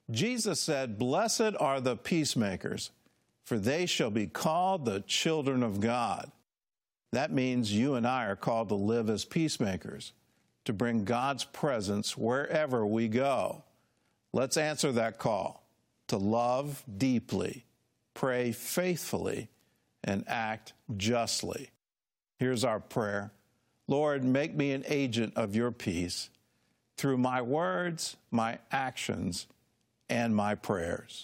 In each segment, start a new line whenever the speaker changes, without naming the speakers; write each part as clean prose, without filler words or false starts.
Jesus said, "Blessed are the peacemakers, for they shall be called the children of God." That means you and I are called to live as peacemakers, to bring God's presence wherever we go. Let's answer that call to love deeply, pray faithfully, and act justly. Here's our prayer. Lord, make me an agent of your peace through my words, my actions, and my prayers.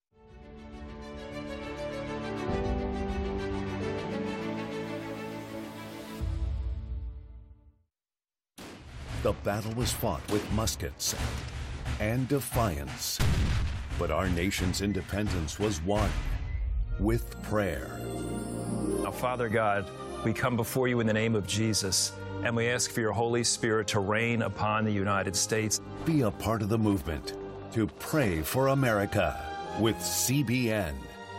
The battle was fought with muskets and defiance, but our nation's independence was won with prayer.
Now, Father God, we come before you in the name of Jesus, and we ask for your Holy Spirit to reign upon the United States.
Be a part of the movement to pray for America with CBN.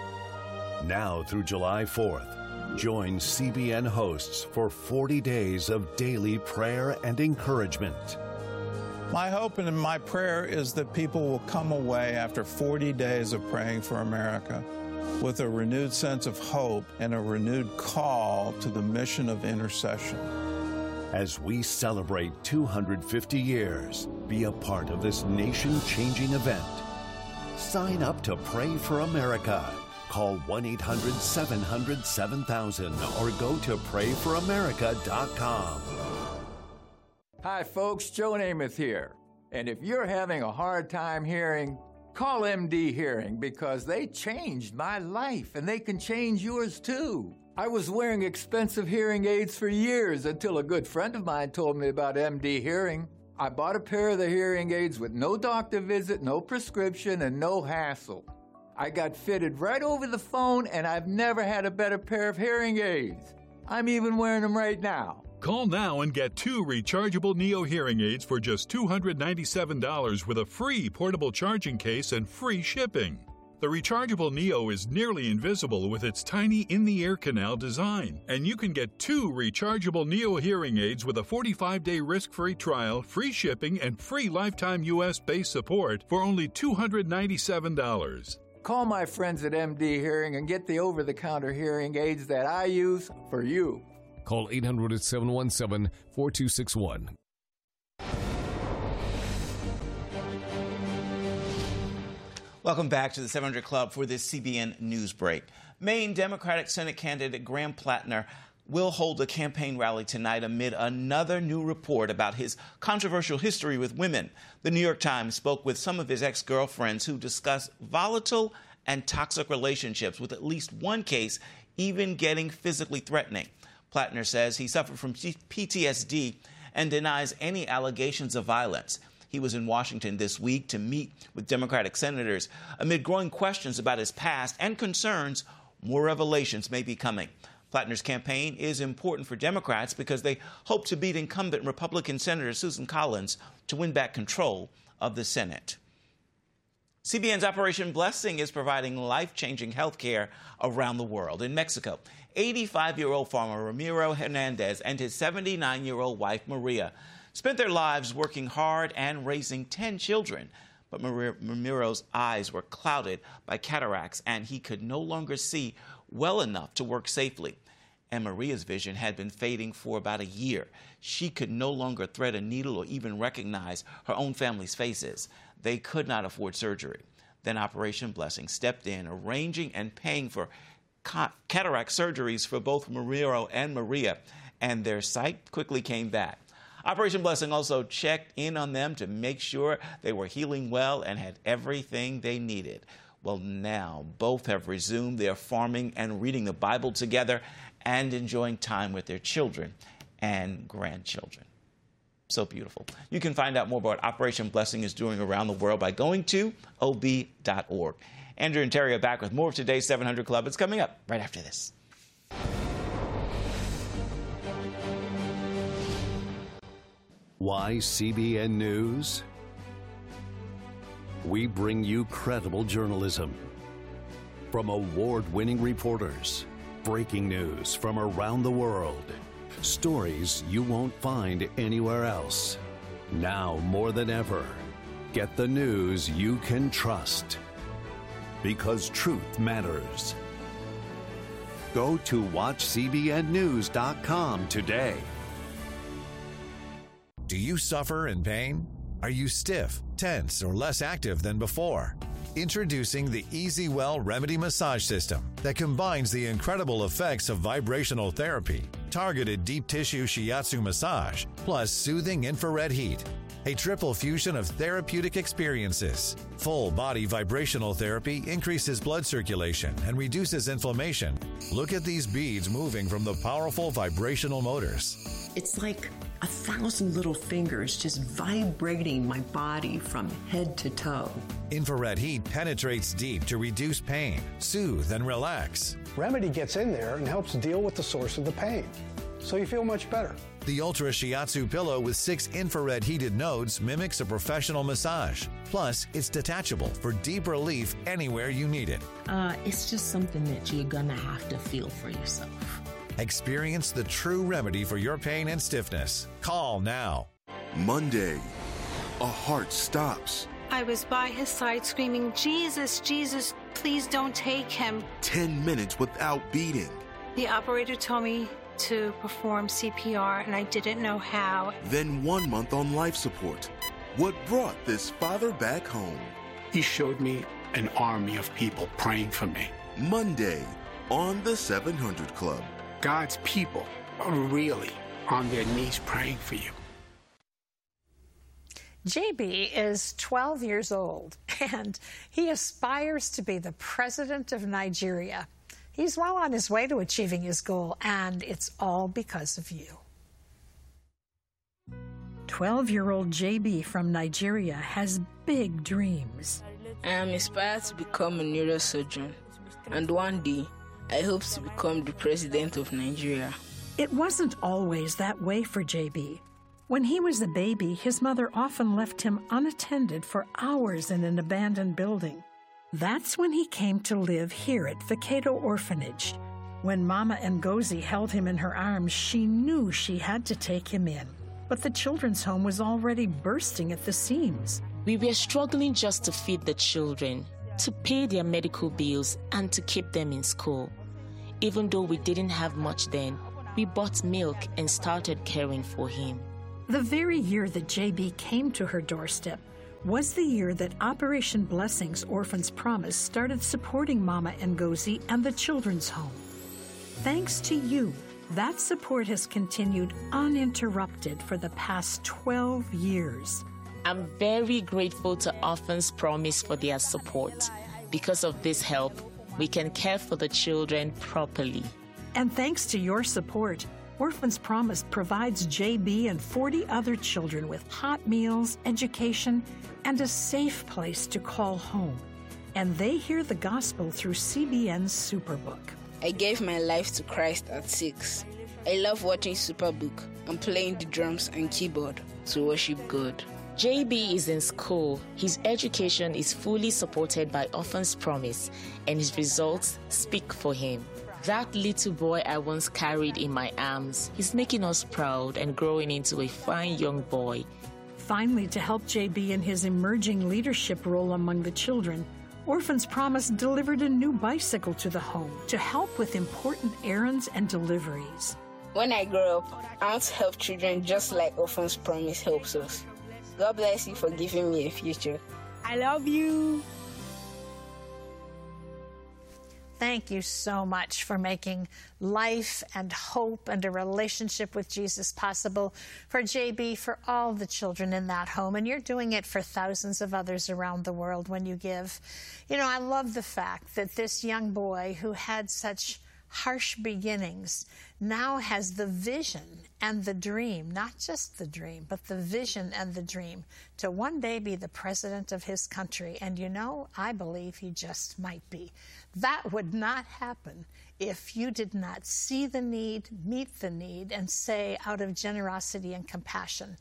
Now through July 4th, join CBN hosts for 40 days of daily prayer and encouragement.
My hope and my prayer is that people will come away after 40 days of praying for America with a renewed sense of hope and a renewed call to the mission of intercession.
As we celebrate 250 years, be a part of this nation-changing event. Sign up to Pray for America. Call 1-800-700-7000 or go to prayforamerica.com.
Hi, folks. Joe Namath here. And if you're having a hard time hearing, call MD Hearing, because they changed my life, and they can change yours too. I was wearing expensive hearing aids for years until a good friend of mine told me about MD Hearing. I bought a pair of the hearing aids with no doctor visit, no prescription, and no hassle. I got fitted right over the phone, and I've never had a better pair of hearing aids. I'm even wearing them right now.
Call now and get 2 rechargeable Neo hearing aids for just $297 with a free portable charging case and free shipping. The rechargeable Neo is nearly invisible with its tiny in-the-ear canal design, and you can get 2 rechargeable Neo hearing aids with a 45-day risk-free trial, free shipping, and free lifetime U.S.-based support for only $297.
Call my friends at MD Hearing and get the over-the-counter hearing aids that I use for you.
Call 800-717-4261.
Welcome back to the 700 Club for this CBN News Break. Maine Democratic Senate candidate Graham Plattner will hold a campaign rally tonight amid another new report about his controversial history with women. The New York Times spoke with some of his ex-girlfriends who discussed volatile and toxic relationships, with at least one case even getting physically threatening. Plattner says he suffered from PTSD and denies any allegations of violence. He was in Washington this week to meet with Democratic senators. Amid growing questions about his past and concerns, more revelations may be coming. Plattner's campaign is important for Democrats because they hope to beat incumbent Republican Senator Susan Collins to win back control of the Senate. CBN's Operation Blessing is providing life-changing health care around the world. In Mexico, 85-year-old farmer Ramiro Hernandez and his 79-year-old wife Maria spent their lives working hard and raising 10 children. But Ramiro's eyes were clouded by cataracts, and he could no longer see well enough to work safely. And Maria's vision had been fading for about a year. She could no longer thread a needle or even recognize her own family's faces. They could not afford surgery. Then Operation Blessing stepped in, arranging and paying for cataract surgeries for both Ramiro and Maria, and their sight quickly came back. Operation Blessing also checked in on them to make sure they were healing well and had everything they needed. Well, now both have resumed their farming and reading the Bible together and enjoying time with their children and grandchildren. So beautiful. You can find out more about what Operation Blessing is doing around the world by going to ob.org. Andrew and Terry are back with more of today's 700 Club. It's coming up right after this.
Why CBN News? We bring you credible journalism from award-winning reporters, breaking news from around the world, stories you won't find anywhere else. Now more than ever, Get the news you can trust. Because truth matters. Go to watchcbnnews.com today.
Do you suffer in pain? Are you stiff, tense, or less active than before? Introducing the EasyWell Remedy Massage System that combines the incredible effects of vibrational therapy, targeted deep tissue shiatsu massage, plus soothing infrared heat. A triple fusion of therapeutic experiences. Full body vibrational therapy increases blood circulation and reduces inflammation. Look at these beads moving from the powerful vibrational motors.
It's like 1,000 little fingers just vibrating my body from head to toe.
Infrared heat penetrates deep to reduce pain, soothe, and relax.
Remedy gets in there and helps deal with the source of the pain, so you feel much better.
The Ultra Shiatsu pillow with 6 infrared heated nodes mimics a professional massage. Plus, it's detachable for deep relief anywhere you need it.
It's just something that you're gonna have to feel for yourself.
Experience the true remedy for your pain and stiffness. Call now.
Monday, a heart stops.
I was by his side screaming, "Jesus, Jesus, please don't take him."
10 minutes without beating.
The operator told me to perform CPR, and I didn't know how.
Then 1 month on life support. What brought this father back home?
He showed me an army of people praying for me.
Monday on the 700 Club.
God's people are really on their knees praying for you.
JB is 12 years old, and he aspires to be the president of Nigeria. He's well on his way to achieving his goal, and it's all because of you. 12-year-old JB from Nigeria has big dreams.
I am inspired to become a neurosurgeon, and one day, I hope to become the president of Nigeria.
It wasn't always that way for JB. When he was a baby, his mother often left him unattended for hours in an abandoned building. That's when he came to live here at Vacato Orphanage. When Mama Ngozi held him in her arms, she knew she had to take him in. But the children's home was already bursting at the seams.
We were struggling just to feed the children, to pay their medical bills, and to keep them in school. Even though we didn't have much then, we bought milk and started caring for him.
The very year that JB came to her doorstep was the year that Operation Blessings Orphans Promise started supporting Mama Ngozi and the children's home. Thanks to you, that support has continued uninterrupted for the past 12 years.
I'm very grateful to Orphans Promise for their support. Because of this help, we can care for the children properly.
And thanks to your support, Orphans Promise provides JB and 40 other children with hot meals, education, and a safe place to call home. And they hear the gospel through CBN's Superbook.
I gave my life to Christ at 6. I love watching Superbook and playing the drums and keyboard to worship God.
JB is in school. His education is fully supported by Orphans Promise, and his results speak for him. That little boy I once carried in my arms, he's making us proud and growing into a fine young boy.
Finally, to help JB in his emerging leadership role among the children, Orphans Promise delivered a new bicycle to the home to help with important errands and deliveries.
When I grow up, I want to help children just like Orphans Promise helps us. God bless you for giving me a future.
I love you. Thank you so much for making life and hope and a relationship with Jesus possible for JB, for all the children in that home. And you're doing it for thousands of others around the world when you give. You know, I love the fact that this young boy who had such harsh beginnings now has the vision and the dream, not just the dream, but the vision and the dream to one day be the president of his country. And you know, I believe he just might be. That would not happen if you did not see the need, meet the need, and say out of generosity and compassion,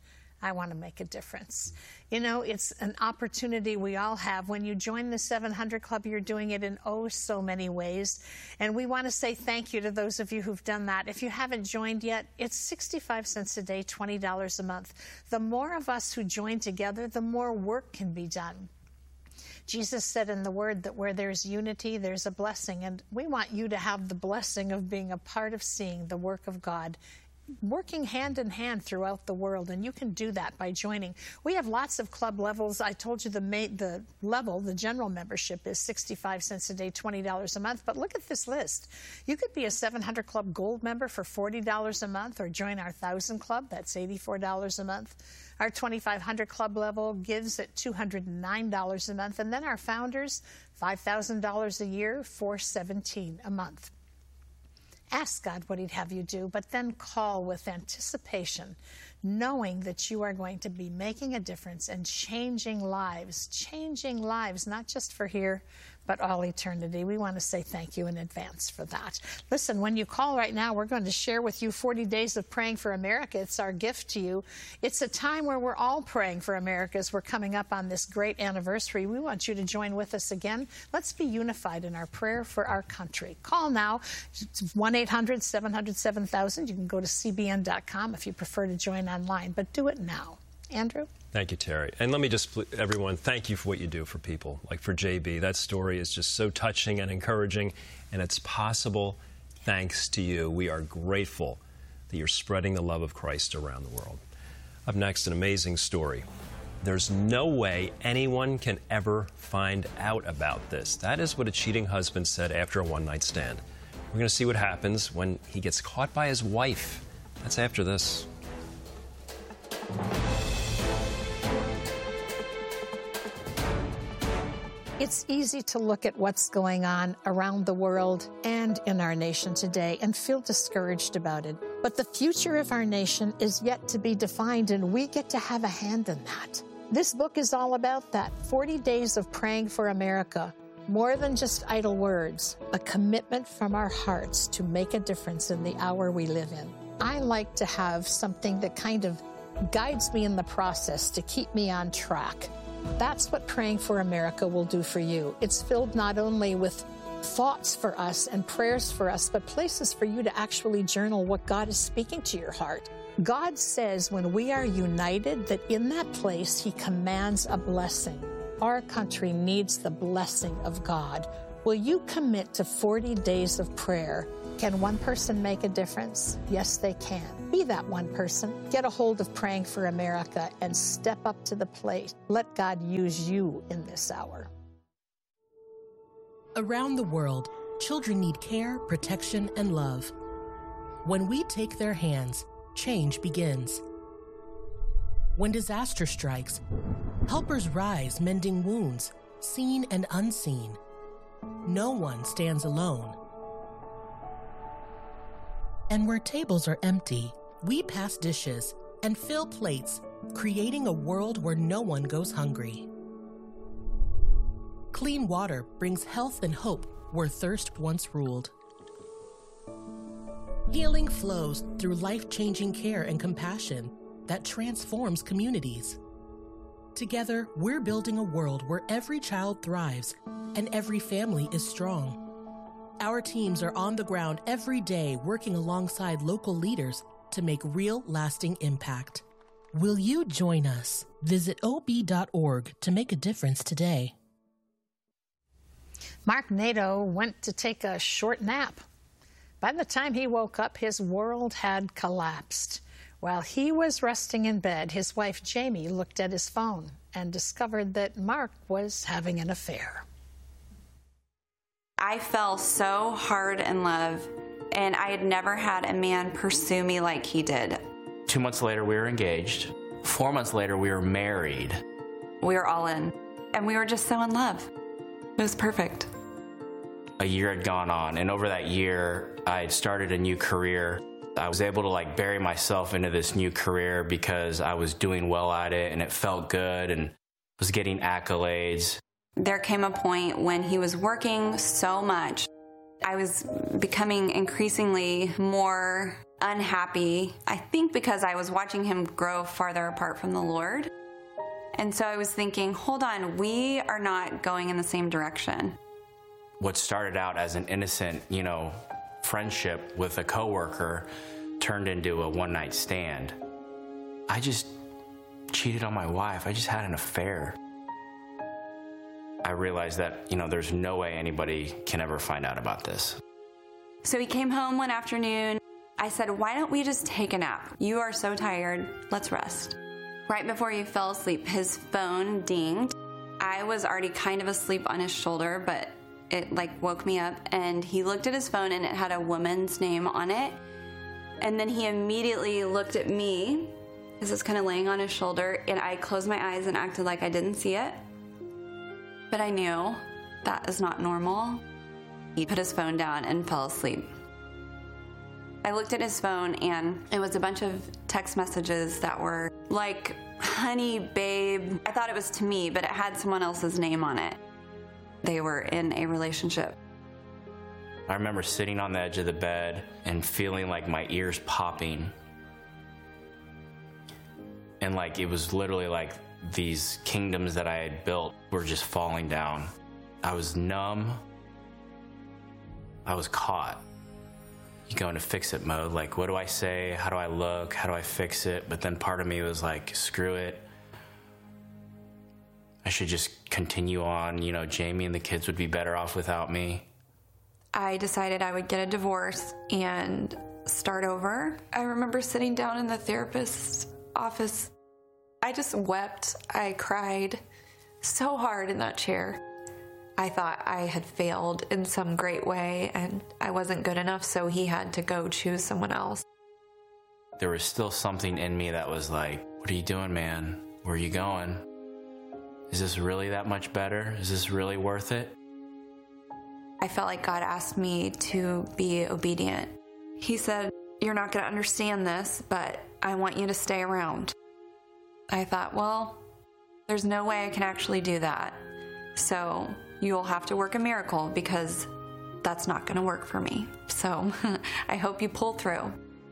I want to make a difference. You know, it's an opportunity we all have. When you join the 700 Club, you're doing it in oh so many ways. And we want to say thank you to those of you who've done that. If you haven't joined yet, it's 65 cents a day, $20 a month. The more of us who join together, the more work can be done. Jesus said in the Word that where there's unity, there's a blessing. And we want you to have the blessing of being a part of seeing the work of God working hand in hand throughout the world, and you can do that by joining. We have lots of club levels. I told you the level, the general membership, is 65 cents a day, $20 a month. But look at this list. You could be a 700 Club Gold member for $40 a month, or join our 1,000 Club. That's $84 a month. Our 2,500 Club level gives at $209 a month, and then our founders, $5,000 a year, $417 a month. Ask God what he'd have you do, but then call with anticipation, knowing that you are going to be making a difference and changing lives, not just for here, but all eternity. We want to say thank you in advance for that. Listen, when you call right now, we're going to share with you 40 days of praying for America. It's our gift to you. It's a time where we're all praying for America as we're coming up on this great anniversary. We want you to join with us again. Let's be unified in our prayer for our country. Call now. It's 1-800-700-7000. You can go to cbn.com if you prefer to join online, but do it now. Andrew?
Thank you, Terry. And let me just, everyone, thank you for what you do for people. Like for JB, that story is just so touching and encouraging, and it's possible thanks to you. We are grateful that you're spreading the love of Christ around the world. Up next, an amazing story. There's no way anyone can ever find out about this. That is what a cheating husband said after a one-night stand. We're going to see what happens when he gets caught by his wife. That's after this.
It's easy to look at what's going on around the world and in our nation today and feel discouraged about it. But the future of our nation is yet to be defined, and we get to have a hand in that. This book is all about that. 40 Days of Praying for America. More than just idle words, a commitment from our hearts to make a difference in the hour we live in. I like to have something that kind of guides me in the process to keep me on track. That's what Praying for America will do for you. It's filled not only with thoughts for us and prayers for us, but places for you to actually journal what God is speaking to your heart. God says when we are united, that in that place he commands a blessing. Our country needs the blessing of God. Will you commit to 40 days of prayer? Can one person make a difference? Yes, they can. Be that one person. Get a hold of Praying for America and step up to the plate. Let God use you in this hour.
Around the world, children need care, protection, and love. When we take their hands, change begins. When disaster strikes, helpers rise, mending wounds, seen and unseen. No one stands alone. And where tables are empty, we pass dishes and fill plates, creating a world where no one goes hungry. Clean water brings health and hope where thirst once ruled. Healing flows through life-changing care and compassion that transforms communities. Together, we're building a world where every child thrives and every family is strong. Our teams are on the ground every day working alongside local leaders to make real, lasting impact. Will you join us? Visit ob.org to make a difference today.
Mark Nadeau went to take a short nap. By the time he woke up, his world had collapsed. While he was resting in bed, his wife Jamie looked at his phone and discovered that Mark was having an affair.
I fell so hard in love, and I had never had a man pursue me like he did.
2 months later, we were engaged. 4 months later, we were married.
We were all in, and we were just so in love. It was perfect.
A year had gone on, and over that year, I had started a new career. I was able to bury myself into this new career because I was doing well at it, and it felt good, and was getting accolades.
There came a point when he was working so much. I was becoming increasingly more unhappy, I think because I was watching him grow farther apart from the Lord. And so I was thinking, hold on, we are not going in the same direction.
What started out as an innocent, friendship with a coworker turned into a one-night stand. I just cheated on my wife. I just had an affair. I realized that, there's no way anybody can ever find out about this.
So he came home one afternoon. I said, why don't we just take a nap? You are so tired. Let's rest. Right before he fell asleep, his phone dinged. I was already kind of asleep on his shoulder, but it woke me up, and he looked at his phone and it had a woman's name on it. And then he immediately looked at me as I was kind of laying on his shoulder, and I closed my eyes and acted like I didn't see it. But I knew that is not normal. He put his phone down and fell asleep. I looked at his phone, and it was a bunch of text messages that were like, honey, babe. I thought it was to me, but it had someone else's name on it. They were in a relationship.
I remember sitting on the edge of the bed and feeling like my ears popping. And it was literally like these kingdoms that I had built were just falling down. I was numb. I was caught. You go into fix-it mode, what do I say? How do I look? How do I fix it? But then part of me was like, screw it. I should just continue on. Jamie and the kids would be better off without me.
I decided I would get a divorce and start over. I remember sitting down in the therapist's office. I just wept. I cried so hard in that chair. I thought I had failed in some great way and I wasn't good enough, so he had to go choose someone else.
There was still something in me that was like, what are you doing, man? Where are you going? Is this really that much better? Is this really worth it?
I felt like God asked me to be obedient. He said, you're not going to understand this, but I want you to stay around. I thought, well, there's no way I can actually do that. So you'll have to work a miracle because that's not going to work for me. So I hope you pull through.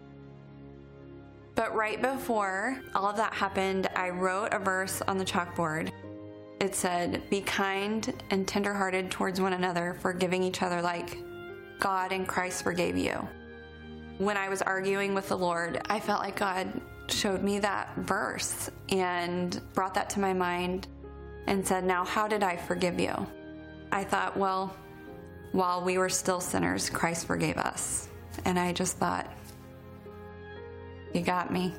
But right before all of that happened, I wrote a verse on the chalkboard. It said, be kind and tenderhearted towards one another, forgiving each other like God in Christ forgave you. When I was arguing with the Lord, I felt like God showed me that verse and brought that to my mind and said, now how did I forgive you? I thought, well, while we were still sinners, Christ forgave us. And I just thought, you got me.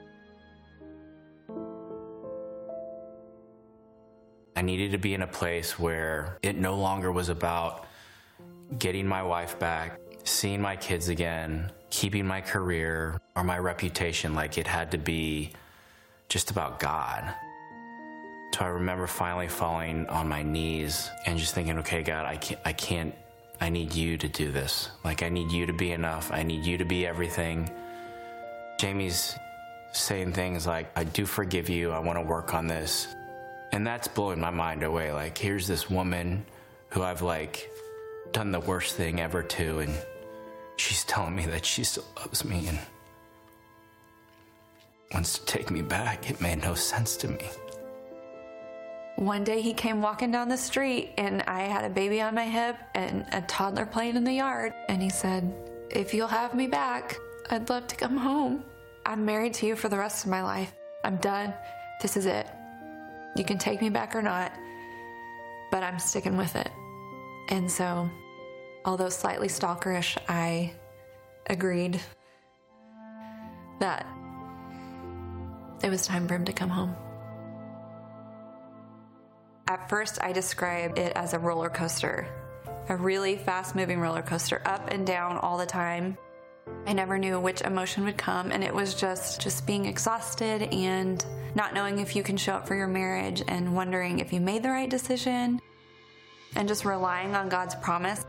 I needed to be in a place where it no longer was about getting my wife back, seeing my kids again, keeping my career or my reputation. It had to be just about God. So I remember finally falling on my knees and just thinking, okay, God, I need you to do this. I need you to be enough. I need you to be everything. Jamie's saying things like, I do forgive you. I want to work on this. And that's blowing my mind away. Here's this woman who I've done the worst thing ever to, and she's telling me that she still loves me and wants to take me back. It made no sense to me.
One day he came walking down the street and I had a baby on my hip and a toddler playing in the yard. And he said, if you'll have me back, I'd love to come home. I'm married to you for the rest of my life. I'm done. This is it. You can take me back or not, but I'm sticking with it. And so, although slightly stalkerish, I agreed that it was time for him to come home. At first, I described it as a roller coaster, a really fast-moving roller coaster, up and down all the time. I never knew which emotion would come, and it was just being exhausted and not knowing if you can show up for your marriage and wondering if you made the right decision and just relying on God's promise.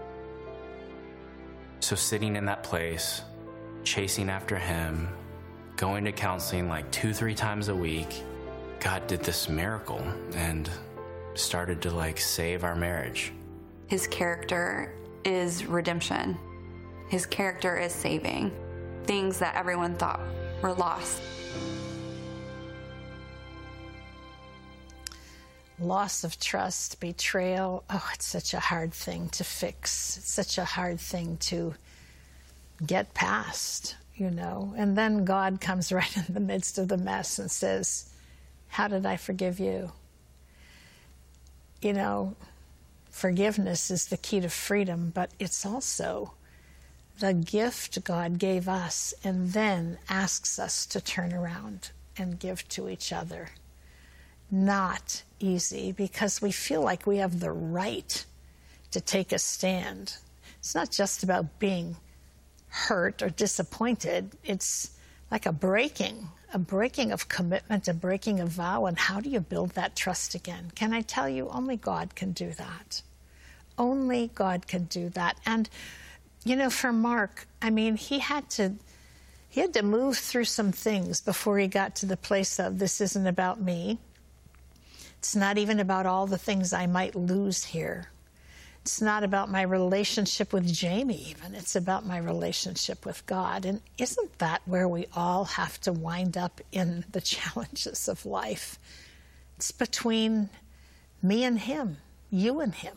So sitting in that place, chasing after him, going to counseling 2-3 times a week, God did this miracle and started to save our marriage.
His character is redemption. His character is saving. things that everyone thought were lost.
Loss of trust, betrayal, it's such a hard thing to fix. It's such a hard thing to get past, And then God comes right in the midst of the mess and says, how did I forgive you? Forgiveness is the key to freedom, but it's also the gift God gave us and then asks us to turn around and give to each other. Not easy, because we feel like we have the right to take a stand. It's not just about being hurt or disappointed. It's like a breaking of commitment, a breaking of vow. And how do you build that trust again? Can I tell you, only God can do that. Only God can do that. And, for Mark, he had to move through some things before he got to the place of, this isn't about me. It's not even about all the things I might lose here. It's not about my relationship with Jamie even. It's about my relationship with God. And isn't that where we all have to wind up in the challenges of life? It's between me and him, you and him.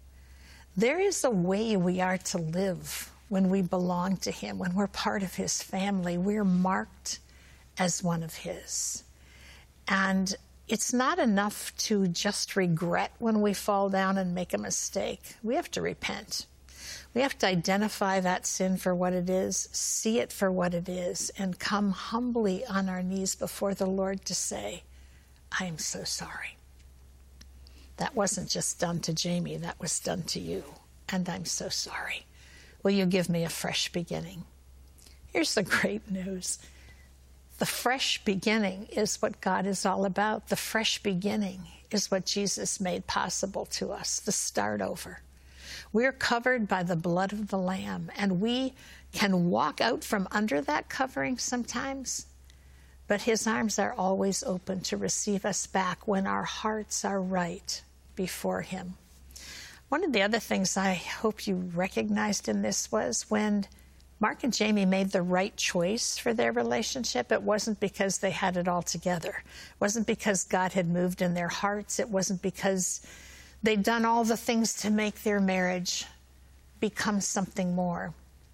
There is a way we are to live when we belong to him, when we're part of his family. We're marked as one of his. And it's not enough to just regret when we fall down and make a mistake. We have to repent. We have to identify that sin for what it is, see it for what it is, and come humbly on our knees before the Lord to say, I am so sorry. That wasn't just done to Jamie, that was done to you, and I'm so sorry. Will you give me a fresh beginning? Here's the great news. The fresh beginning is what God is all about. The fresh beginning is what Jesus made possible to us, the start over. We're covered by the blood of the Lamb, and we can walk out from under that covering sometimes, but his arms are always open to receive us back when our hearts are right before him. One of the other things I hope you recognized in this was when Mark and Jamie made the right choice for their relationship. It wasn't because they had it all together. It wasn't because God had moved in their hearts. It wasn't because they'd done all the things to make their marriage become something more.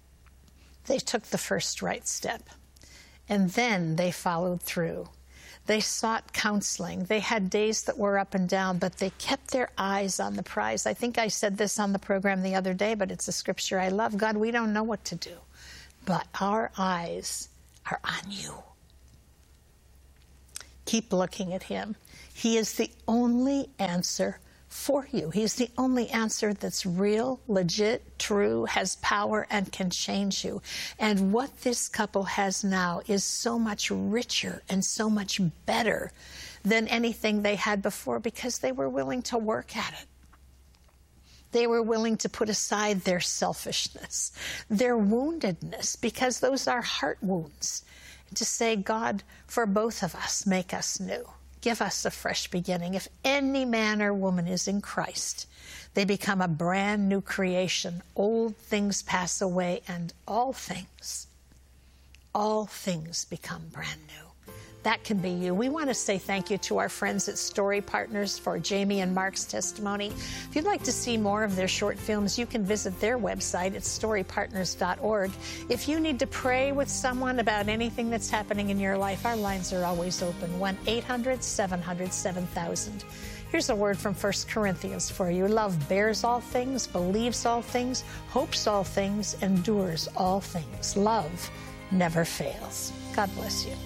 They took the first right step, and then they followed through. They sought counseling. They had days that were up and down, but they kept their eyes on the prize. I think I said this on the program the other day, but it's a scripture I love. God, we don't know what to do, but our eyes are on you. Keep looking at him. He is the only answer for you. He's the only answer that's real, legit, true, has power, and can change you. And what this couple has now is so much richer and so much better than anything they had before, because they were willing to work at it. They were willing to put aside their selfishness, their woundedness, because those are heart wounds. And to say, God, for both of us, make us new. Give us a fresh beginning. If any man or woman is in Christ, they become a brand new creation. Old things pass away, and all things become brand new. That can be you. We want to say thank you to our friends at Story Partners for Jamie and Mark's testimony. If you'd like to see more of their short films, you can visit their website at storypartners.org. If you need to pray with someone about anything that's happening in your life, our lines are always open. 1-800-700-7000. Here's a word from 1 Corinthians for you. Love bears all things, believes all things, hopes all things, endures all things. Love never fails. God bless you.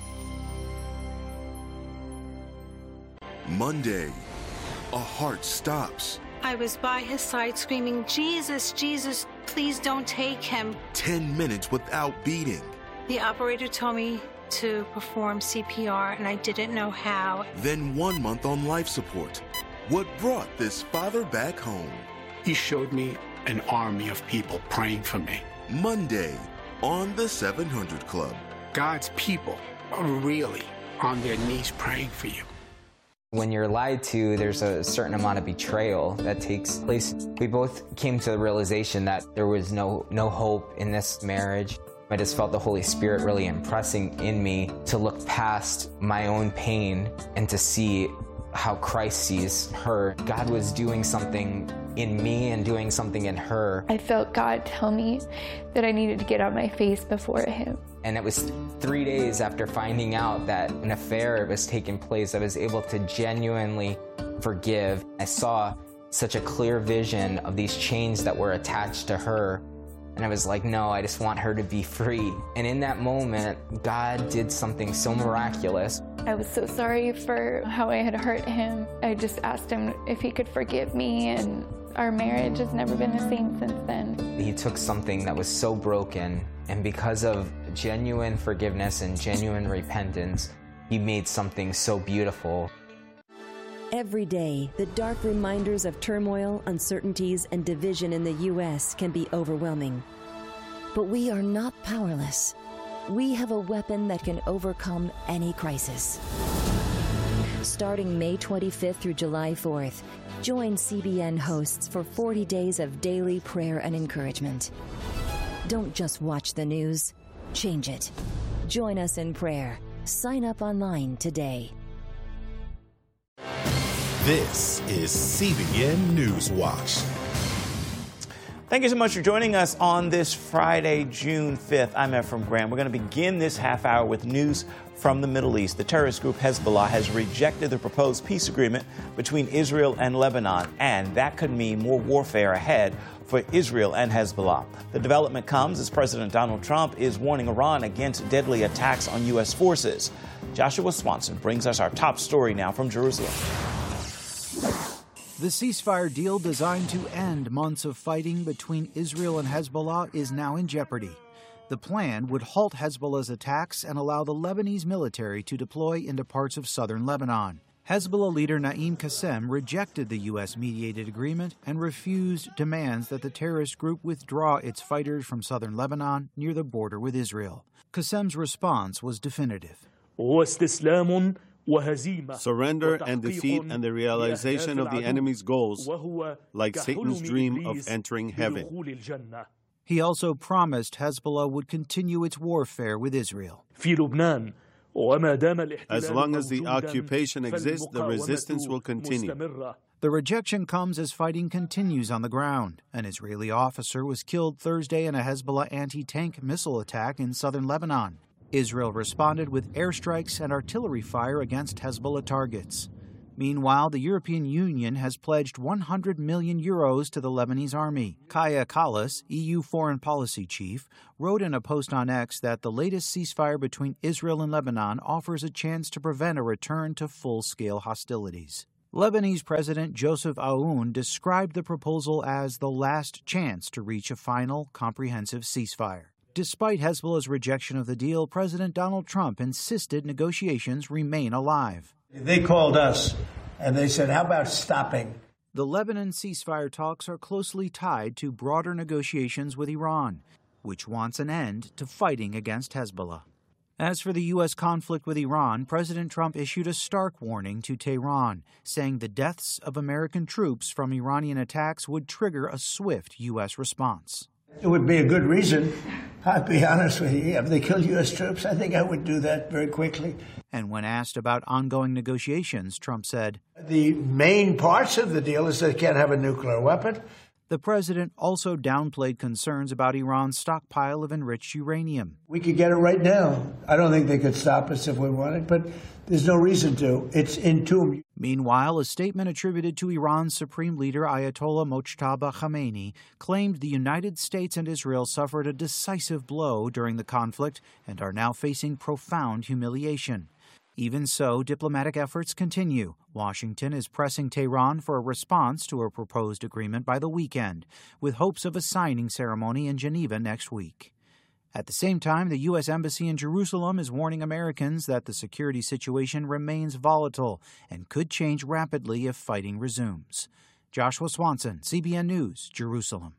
Monday, a heart stops.
I was by his side screaming, Jesus, Jesus, please don't take him.
10 minutes without beating.
The operator told me to perform CPR, and I didn't know how.
Then 1 month on life support. What brought this father back home?
He showed me an army of people praying for me.
Monday on the 700 Club.
God's people are really on their knees praying for you.
When you're lied to, there's a certain amount of betrayal that takes place. We both came to the realization that there was no hope in this marriage. I just felt the Holy Spirit really impressing in me to look past my own pain and to see how Christ sees her. God was doing something in me and doing something in her.
I felt God tell me that I needed to get on my face before him.
And it was 3 days after finding out that an affair was taking place, I was able to genuinely forgive. I saw such a clear vision of these chains that were attached to her. And I was like, no, I just want her to be free. And in that moment, God did something so miraculous.
I was so sorry for how I had hurt him. I just asked him if he could forgive me, and our marriage has never been the same since then.
He took something that was so broken, and because of genuine forgiveness and genuine repentance, he made something so beautiful.
Every day, the dark reminders of turmoil, uncertainties, and division in the U.S. can be overwhelming. But we are not powerless. We have a weapon that can overcome any crisis. Starting May 25th through July 4th, join CBN hosts for 40 days of daily prayer and encouragement. Don't just watch the news, change it. Join us in prayer. Sign up online today.
This is CBN Newswatch.
Thank you so much for joining us on this Friday, June 5th. I'm Ephraim Graham. We're going to begin this half hour with news from the Middle East. The terrorist group Hezbollah has rejected the proposed peace agreement between Israel and Lebanon, and that could mean more warfare ahead for Israel and Hezbollah. The development comes as President Donald Trump is warning Iran against deadly attacks on U.S. forces. Joshua Swanson brings us our top story now from Jerusalem.
The ceasefire deal designed to end months of fighting between Israel and Hezbollah is now in jeopardy. The plan would halt Hezbollah's attacks and allow the Lebanese military to deploy into parts of southern Lebanon. Hezbollah leader Naim Qassem rejected the U.S.-mediated agreement and refused demands that the terrorist group withdraw its fighters from southern Lebanon near the border with Israel. Qassem's response was definitive.
Surrender and defeat and the realization of the enemy's goals, like Satan's dream of entering heaven.
He also promised Hezbollah would continue its warfare with Israel.
As long as the occupation exists, the resistance will continue.
The rejection comes as fighting continues on the ground. An Israeli officer was killed Thursday in a Hezbollah anti-tank missile attack in southern Lebanon. Israel responded with airstrikes and artillery fire against Hezbollah targets. Meanwhile, the European Union has pledged 100 million euros to the Lebanese army. Kaja Kallas, EU foreign policy chief, wrote in a post on X that the latest ceasefire between Israel and Lebanon offers a chance to prevent a return to full-scale hostilities. Lebanese President Joseph Aoun described the proposal as the last chance to reach a final, comprehensive ceasefire. Despite Hezbollah's rejection of the deal, President Donald Trump insisted negotiations remain alive.
They called us and they said, how about stopping?
The Lebanon ceasefire talks are closely tied to broader negotiations with Iran, which wants an end to fighting against Hezbollah. As for the U.S. conflict with Iran, President Trump issued a stark warning to Tehran, saying the deaths of American troops from Iranian attacks would trigger a swift U.S. response.
It would be a good reason. I'll be honest with you. If they kill U.S. troops, I think I would do that very quickly.
And when asked about ongoing negotiations, Trump said,
the main parts of the deal is they can't have a nuclear weapon.
The president also downplayed concerns about Iran's stockpile of enriched uranium.
We could get it right now. I don't think they could stop us if we wanted, but there's no reason to. It's entombed.
Meanwhile, a statement attributed to Iran's supreme leader Ayatollah Mojtaba Khamenei claimed the United States and Israel suffered a decisive blow during the conflict and are now facing profound humiliation. Even so, diplomatic efforts continue. Washington is pressing Tehran for a response to a proposed agreement by the weekend, with hopes of a signing ceremony in Geneva next week. At the same time, the U.S. Embassy in Jerusalem is warning Americans that the security situation remains volatile and could change rapidly if fighting resumes. Joshua Swanson, CBN News, Jerusalem.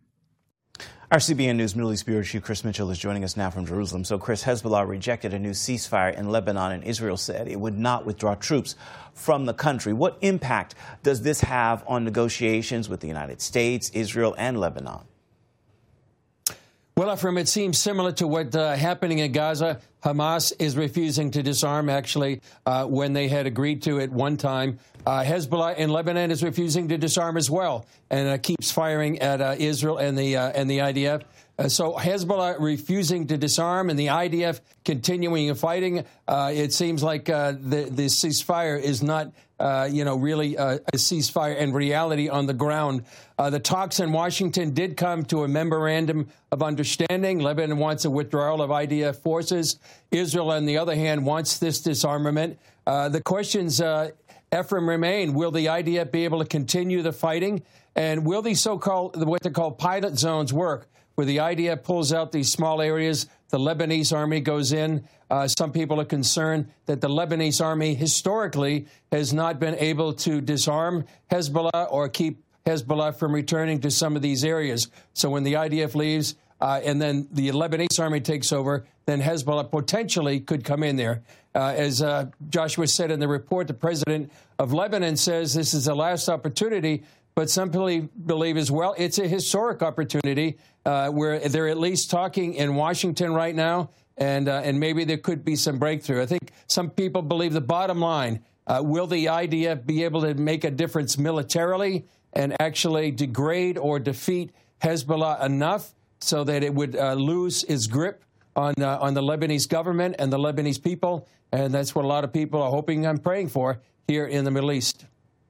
Our CBN News Middle East Bureau Chief Chris Mitchell is joining us now from Jerusalem. So, Chris, Hezbollah rejected a new ceasefire in Lebanon, and Israel said it would not withdraw troops from the country. What impact does this have on negotiations with the United States, Israel, and Lebanon?
Well, Ephraim, it seems similar to what happening in Gaza. Hamas is refusing to disarm, actually, when they had agreed to at one time. Hezbollah in Lebanon is refusing to disarm as well, and keeps firing at Israel and the IDF. So Hezbollah refusing to disarm and the IDF continuing fighting. It seems like the ceasefire is not, really a ceasefire in reality on the ground. The talks in Washington did come to a memorandum of understanding. Lebanon wants a withdrawal of IDF forces. Israel, on the other hand, wants this disarmament. The questions, Ephraim, remain. Will the IDF be able to continue the fighting? And will these so-called, what they call pilot zones work, where the IDF pulls out these small areas, the Lebanese army goes in? Some people are concerned that the Lebanese army historically has not been able to disarm Hezbollah or keep Hezbollah from returning to some of these areas. So when the IDF leaves and then the Lebanese army takes over, then Hezbollah potentially could come in there. As Joshua said in the report, the president of Lebanon says this is the last opportunity. But some people believe as well it's a historic opportunity where they're at least talking in Washington right now, and maybe there could be some breakthrough. I think some people believe the bottom line, will the IDF be able to make a difference militarily and actually degrade or defeat Hezbollah enough so that it would lose its grip on the Lebanese government and the Lebanese people? And that's what a lot of people are hoping and praying for here in the Middle East.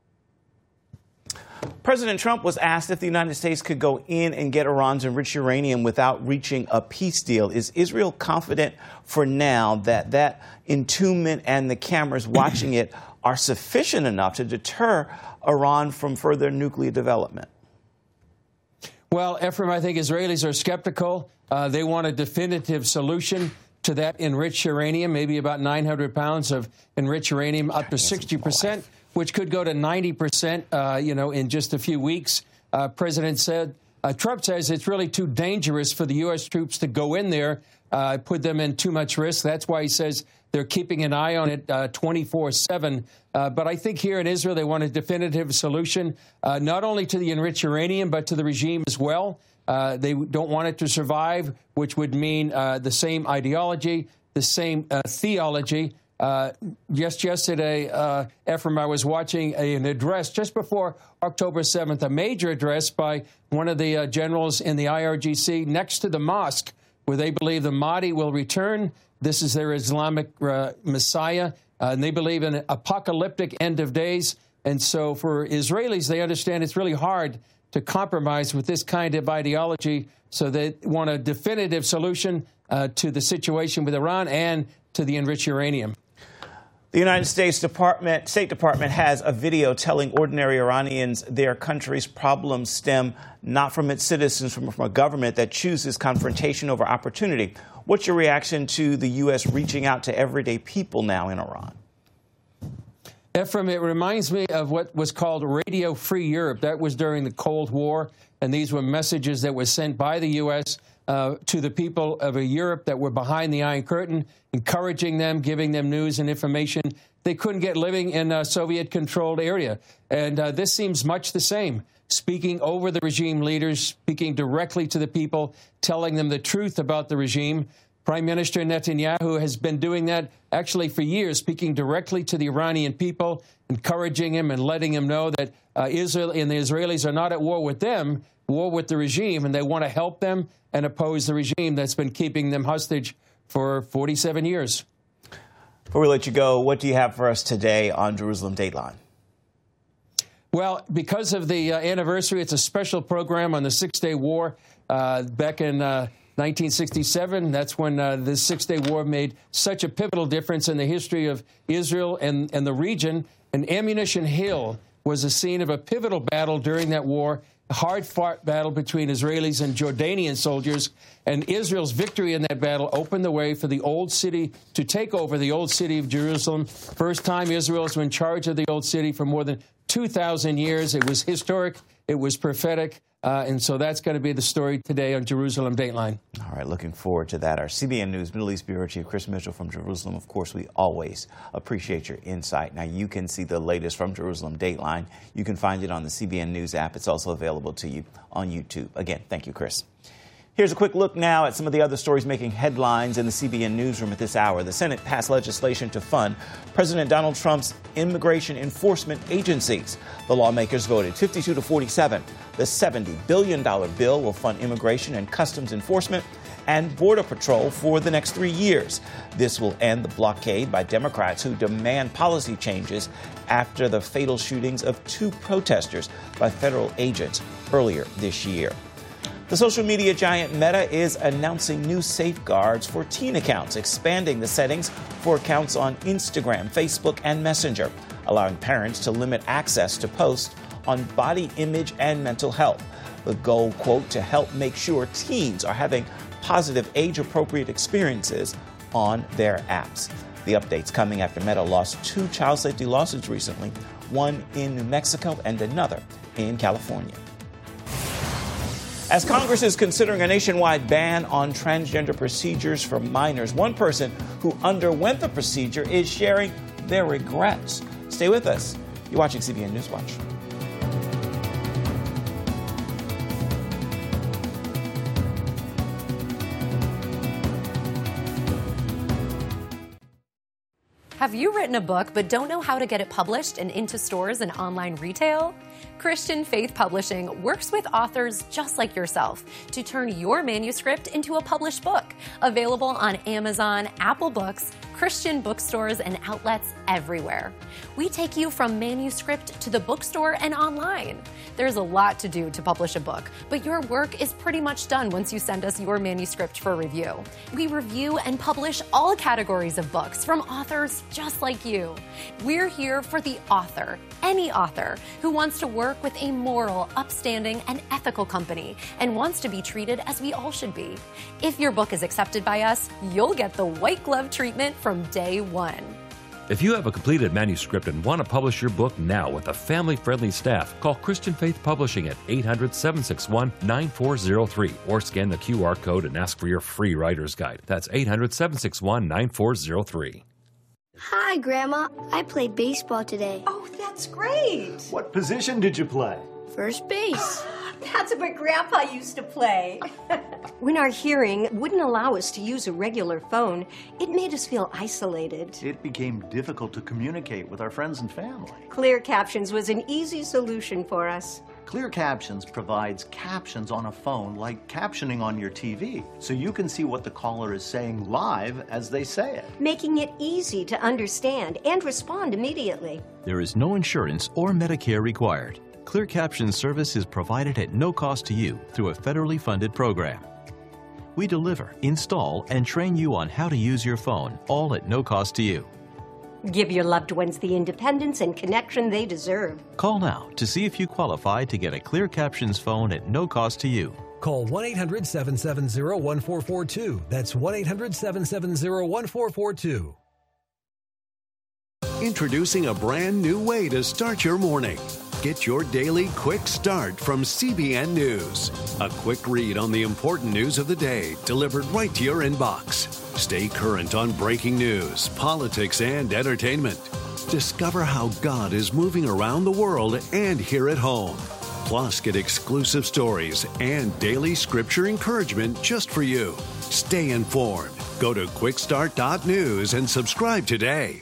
President Trump was asked if the United States could go in and get Iran's enriched uranium without reaching a peace deal. Is Israel confident for now that that entombment and the cameras watching it are sufficient enough to deter Iran from further nuclear development?
Well, Ephraim, I think Israelis are skeptical. They want a definitive solution to that enriched uranium, maybe about 900 pounds of enriched uranium, up to 60%. Which could go to 90%, in just a few weeks. Trump says it's really too dangerous for the U.S. troops to go in there, put them in too much risk. That's why he says they're keeping an eye on it 24/7. But I think here in Israel, they want a definitive solution, not only to the enriched uranium, but to the regime as well. They don't want it to survive, which would mean the same ideology, the same theology. Just yesterday, Ephraim, I was watching an address just before October 7th, a major address by one of the generals in the IRGC next to the mosque, where they believe the Mahdi will return. This is their Islamic Messiah, and they believe in an apocalyptic end of days. And so for Israelis, they understand it's really hard to compromise with this kind of ideology. So they want a definitive solution to the situation with Iran and to the enriched uranium.
The United States State Department has a video telling ordinary Iranians their country's problems stem not from its citizens, but from a government that chooses confrontation over opportunity. What's your reaction to the U.S. reaching out to everyday people now in Iran?
Ephraim, it reminds me of what was called Radio Free Europe. That was during the Cold War, and these were messages that were sent by the U.S. To the people of Europe that were behind the Iron Curtain, encouraging them, giving them news and information they couldn't get living in a Soviet-controlled area. And this seems much the same, speaking over the regime leaders, speaking directly to the people, telling them the truth about the regime. Prime Minister Netanyahu has been doing that actually for years, speaking directly to the Iranian people, encouraging him and letting him know that Israel and the Israelis are not at war with them, war with the regime, and they want to help them and oppose the regime that's been keeping them hostage for 47 years.
Before we let you go, what do you have for us today on Jerusalem Dateline?
Well, because of the anniversary, it's a special program on the Six-Day War. Back in 1967, that's when the Six-Day War made such a pivotal difference in the history of Israel and the region. And Ammunition Hill was the scene of a pivotal battle during that war, a hard-fought battle between Israelis and Jordanian soldiers. And Israel's victory in that battle opened the way for the old city to take over the old city of Jerusalem. First time Israel's been in charge of the old city for more than 2,000 years. It was historic. It was prophetic. And so that's going to be the story today on Jerusalem Dateline.
All right, looking forward to that. Our CBN News Middle East Bureau Chief Chris Mitchell from Jerusalem. Of course, we always appreciate your insight. Now, you can see the latest from Jerusalem Dateline. You can find it on the CBN News app. It's also available to you on YouTube. Again, thank you, Chris. Here's a quick look now at some of the other stories making headlines in the CBN newsroom at this hour. The Senate passed legislation to fund President Donald Trump's immigration enforcement agencies. The lawmakers voted 52 to 47. The $70 billion bill will fund immigration and customs enforcement and Border Patrol for the next 3 years. This will end the blockade by Democrats who demand policy changes after the fatal shootings of 2 protesters by federal agents earlier this year. The social media giant Meta is announcing new safeguards for teen accounts, expanding the settings for accounts on Instagram, Facebook, and Messenger, allowing parents to limit access to posts on body image and mental health. The goal, quote, to help make sure teens are having positive age-appropriate experiences on their apps. The update's coming after Meta lost 2 child safety lawsuits recently, one in New Mexico and another in California. As Congress is considering a nationwide ban on transgender procedures for minors, one person who underwent the procedure is sharing their regrets. Stay with us. You're watching CBN Newswatch.
Have you written a book but don't know how to get it published and into stores and online retail? Christian Faith Publishing works with authors just like yourself to turn your manuscript into a published book, available on Amazon, Apple Books, Christian bookstores, and outlets everywhere. We take you from manuscript to the bookstore and online. There's a lot to do to publish a book, but your work is pretty much done once you send us your manuscript for review. We review and publish all categories of books from authors just like you. We're here for the author, any author who wants to work with a moral, upstanding, and ethical company and wants to be treated as we all should be. If your book is accepted by us, you'll get the white glove treatment from day one.
If you have a completed manuscript and want to publish your book now with a family-friendly staff, call Christian Faith Publishing at 800-761-9403 or scan the QR code and ask for your free writer's guide. That's 800-761-9403.
Hi, Grandma. I played baseball today.
Oh, that's great.
What position did you play?
First base.
That's what Grandpa used to play. When our hearing wouldn't allow us to use a regular phone, it made us feel isolated.
It became difficult to communicate with our friends and family.
Clear Captions was an easy solution for us.
Clear Captions provides captions on a phone like captioning on your TV, so you can see what the caller is saying live as they say it,
making it easy to understand and respond immediately.
There is no insurance or Medicare required. Clear Captions service is provided at no cost to you through a federally funded program. We deliver, install, and train you on how to use your phone, all at no cost to you.
Give your loved ones the independence and connection they deserve.
Call now to see if you qualify to get a Clear Captions phone at no cost to you.
Call 1-800-770-1442. That's 1-800-770-1442.
Introducing a brand new way to start your morning. Get your daily quick start from CBN News. A quick read on the important news of the day delivered right to your inbox. Stay current on breaking news, politics, and entertainment. Discover how God is moving around the world and here at home. Plus, get exclusive stories and daily scripture encouragement just for you. Stay informed. Go to quickstart.news and subscribe today.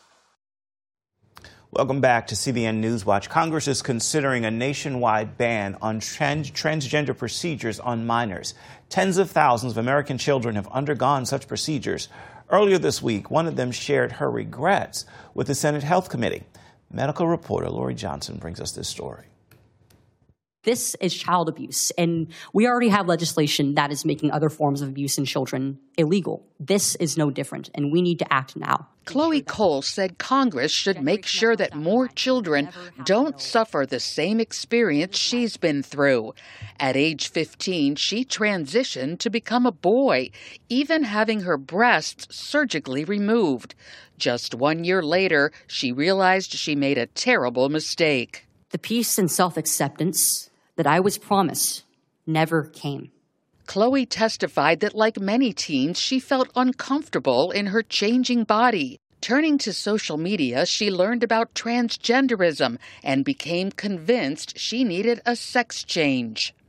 Welcome back to CBN Newswatch. Congress is considering a nationwide ban on transgender procedures on minors. Tens of thousands of American children have undergone such procedures. Earlier this week, one of them shared her regrets with the Senate Health Committee. Medical reporter Lori Johnson brings us this story.
This is child abuse, and we already have legislation that is making other forms of abuse in children illegal. This is no different, and we need to act now.
Chloe Cole said Congress should make sure that more children don't suffer the same experience she's been through. At age 15, she transitioned to become a boy, even having her breasts surgically removed. Just 1 year later, she realized she made a terrible mistake.
The peace and self-acceptance that I was promised never came.
Chloe testified that like many teens, she felt uncomfortable in her changing body. Turning to social media, she learned about transgenderism and became convinced she needed a sex change.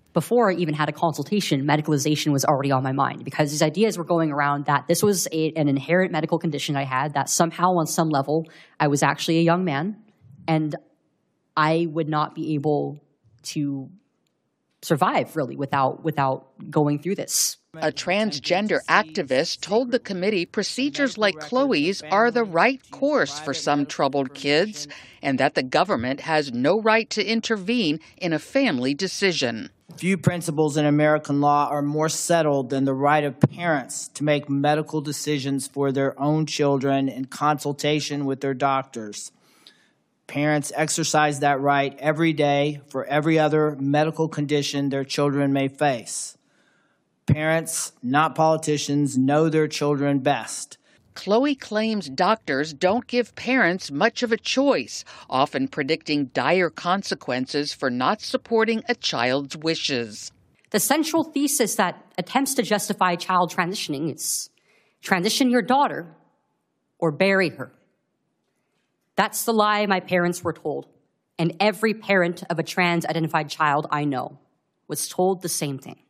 Before I even had a consultation, medicalization was already on my mind because these ideas were going around that this was an inherent medical condition I had, that somehow on some level I was actually a young man and I would not be able to survive really without going through this.
A transgender activist told the committee procedures like Chloe's are the right course for some troubled kids and that the government has no right to intervene in a family decision.
Few principles in American law are more settled than the right of parents to make medical decisions for their own children in consultation with their doctors. Parents exercise that right every day for every other medical condition their children may face. Parents, not politicians, know their children best.
Chloe claims doctors don't give parents much of a choice, often predicting dire consequences for not supporting a child's wishes.
The central thesis that attempts to justify child transitioning is transition your daughter or bury her. That's the lie my parents were told, and every parent of a trans-identified child I know was told the same thing.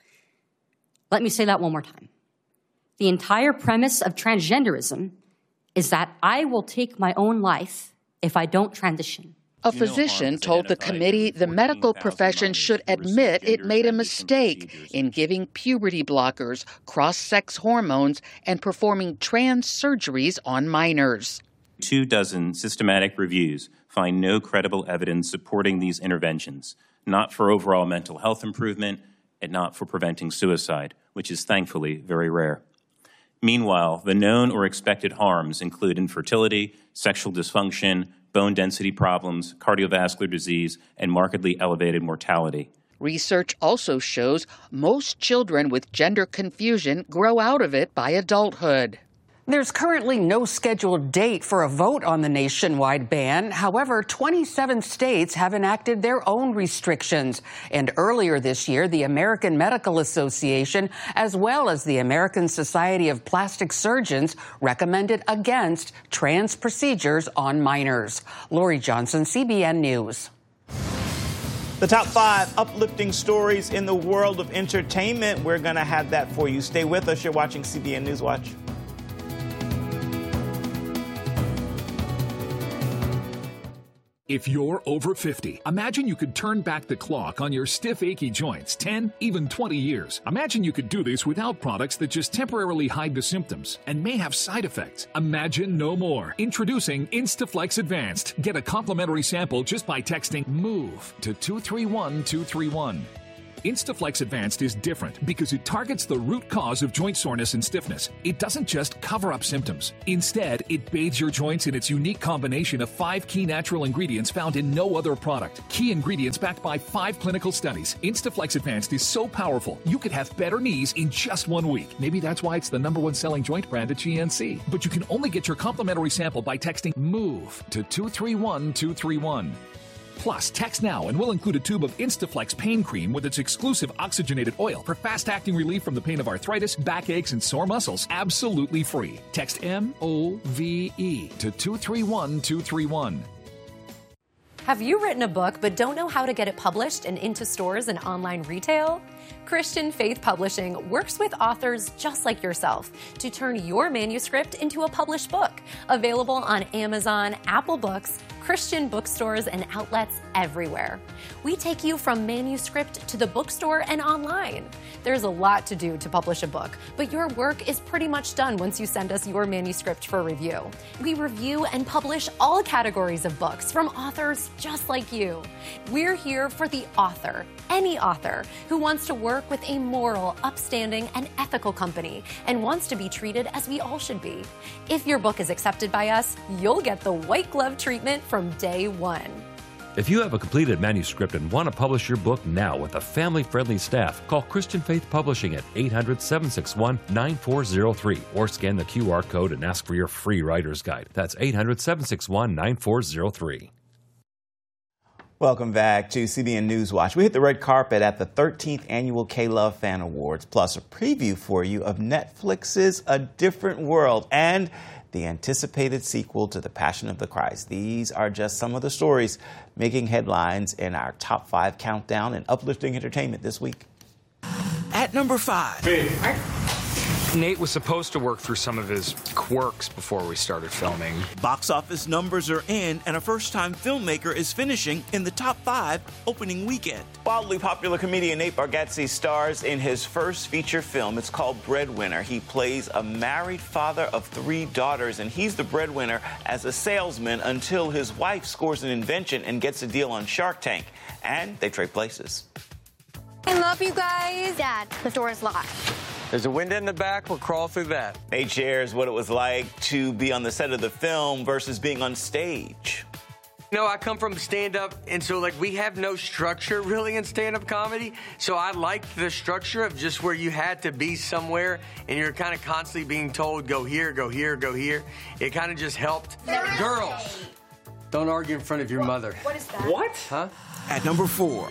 Let me say that one more time. The entire premise of transgenderism is that I will take my own life if I don't transition.
A physician told the committee the medical profession should admit it made a mistake in giving puberty blockers, cross-sex hormones, and performing trans surgeries on minors.
24 systematic reviews find no credible evidence supporting these interventions, not for overall mental health improvement and not for preventing suicide, which is thankfully very rare. Meanwhile, the known or expected harms include infertility, sexual dysfunction, bone density problems, cardiovascular disease, and markedly elevated mortality.
Research also shows most children with gender confusion grow out of it by adulthood.
There's currently no scheduled date for a vote on the nationwide ban. However, 27 states have enacted their own restrictions. And earlier this year, the American Medical Association, as well as the American Society of Plastic Surgeons, recommended against trans procedures on minors. Lori Johnson, CBN News.
The top 5 uplifting stories in the world of entertainment. We're going to have that for you. Stay with us. You're watching CBN News Watch.
If you're over 50, imagine you could turn back the clock on your stiff, achy joints 10, even 20 years. Imagine you could do this without products that just temporarily hide the symptoms and may have side effects. Imagine no more. Introducing Instaflex Advanced. Get a complimentary sample just by texting MOVE to 231231. Instaflex Advanced is different because it targets the root cause of joint soreness and stiffness. It doesn't just cover up symptoms. Instead, it bathes your joints in its unique combination of 5 key natural ingredients found in no other product. Key ingredients backed by 5 clinical studies. Instaflex Advanced is so powerful, you could have better knees in just 1 week. Maybe that's why it's the #1 selling joint brand at GNC. But you can only get your complimentary sample by texting MOVE to 231231. Plus, text now and we'll include a tube of Instaflex pain cream with its exclusive oxygenated oil for fast-acting relief from the pain of arthritis, backaches, and sore muscles. Absolutely free. Text MOVE to 231231.
Have you written a book but don't know how to get it published and into stores and online retail? Christian Faith Publishing works with authors just like yourself to turn your manuscript into a published book. Available on Amazon, Apple Books, Christian bookstores, and outlets everywhere. We take you from manuscript to the bookstore and online. There's a lot to do to publish a book, but your work is pretty much done once you send us your manuscript for review. We review and publish all categories of books from authors just like you. We're here for the author, any author who wants to work with a moral, upstanding, and ethical company and wants to be treated as we all should be. If your book is accepted by us, you'll get the white glove treatment from day one.
If you have a completed manuscript and want to publish your book now with a family-friendly staff, call Christian Faith Publishing at 800-761-9403 or scan the QR code and ask for your free writer's guide. That's 800-761-9403.
Welcome back to CBN News Watch. We hit the red carpet at the 13th Annual K-Love Fan Awards, plus a preview for you of Netflix's A Different World and the anticipated sequel to The Passion of the Christ. These are just some of the stories making headlines in our top 5 countdown and uplifting entertainment this week. At number 5.
Nate was supposed to work through some of his quirks before we started filming.
Box office numbers are in, and a first-time filmmaker is finishing in the top 5 opening weekend. Wildly popular comedian Nate Bargatze stars in his first feature film. It's called Breadwinner. He plays a married father of 3 daughters, and he's the breadwinner as a salesman until his wife scores an invention and gets a deal on Shark Tank. And they trade places.
I love you guys. Dad, the door is locked.
There's a window in the back. We'll crawl through that.
Nate shares what it was like to be on the set of the film versus being on stage.
You know, I come from stand-up, and so, like, we have no structure really in stand-up comedy. So I liked the structure of just where you had to be somewhere, and you're kind of constantly being told, go here, go here, go here. It kind of just helped. Girls, don't argue in front of your mother.
What is that?
What? Huh?
At number 4.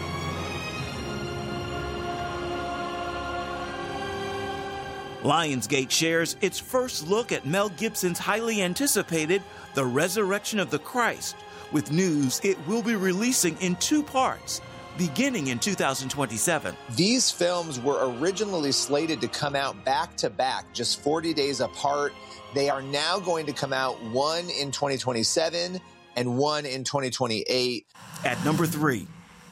Lionsgate shares its first look at Mel Gibson's highly anticipated The Resurrection of the Christ, with news it will be releasing in 2 parts, beginning in 2027.
These films were originally slated to come out back-to-back, just 40 days apart. They are now going to come out, one in 2027 and one in 2028.
At number 3.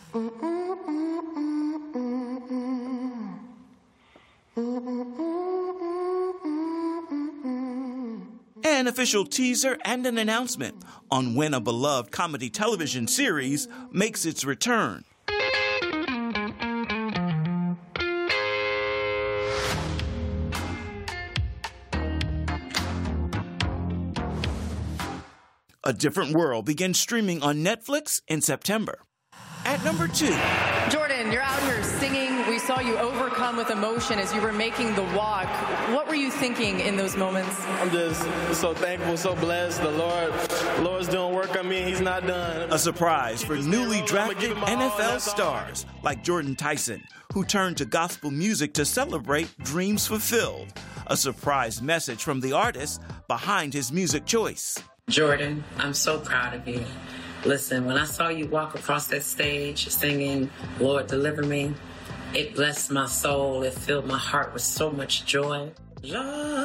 An official teaser and an announcement on when a beloved comedy television series makes its return. A Different World begins streaming on Netflix in September. At number 2.
Jordan, you're out here singing. We saw you overcome with emotion as you were making the walk. What were you thinking in those moments?
I'm just so thankful, so blessed. The Lord's doing work on me. He's not done.
A surprise for newly drafted NFL stars like Jordan Tyson, who turned to gospel music to celebrate dreams fulfilled. A surprise message from the artist behind his music choice.
Jordan, I'm so proud of you. Listen, when I saw you walk across that stage singing, Lord, Deliver Me, it blessed my soul. It filled my heart with so much joy.